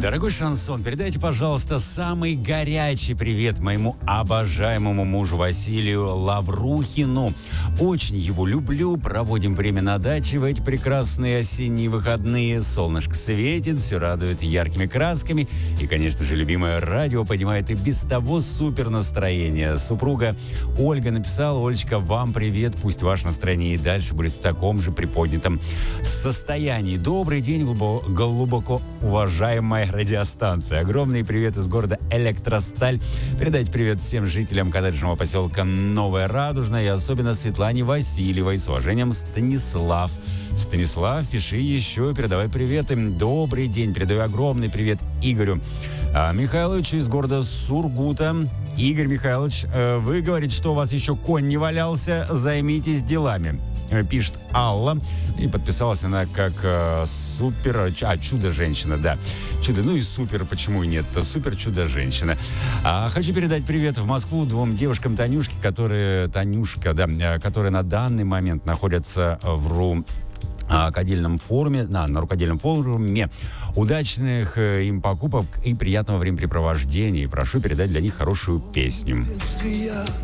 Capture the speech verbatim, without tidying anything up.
Дорогой шансон, передайте, пожалуйста, самый горячий привет моему обожаемому мужу Василию Лаврухину. Очень его люблю, проводим время на даче в эти прекрасные осенние выходные. Солнышко светит, все радует яркими красками. И, конечно же, любимое радио поднимает и без того супер настроение. Супруга Ольга написала: Олечка, вам привет, пусть ваше настроение и дальше будет в таком же приподнятом состоянии. Добрый день, глубоко, глубоко уважаемая радиостанция. Огромный привет из города Электросталь. Передайте привет всем жителям коттеджного поселка Новая Радужная и особенно Светлане Васильевой. С уважением, Станислав. Станислав, пиши еще, передавай приветы. Добрый день. Передаю огромный привет Игорю а, Михайловичу из города Сургута. Игорь Михайлович, вы говорите, что у вас еще конь не валялся, займитесь делами. Пишет Алла. И подписалась она как э, супер... А, чудо-женщина, да. Чудо, ну и супер, почему и нет? Супер-чудо-женщина. А, хочу передать привет в Москву двум девушкам Танюшке, которые... Танюшка, да, которые на данный момент находятся в РУ рукодельном форуме, на, на рукодельном форуме. Удачных э, им покупок и приятного времяпрепровождения. И прошу передать для них хорошую песню.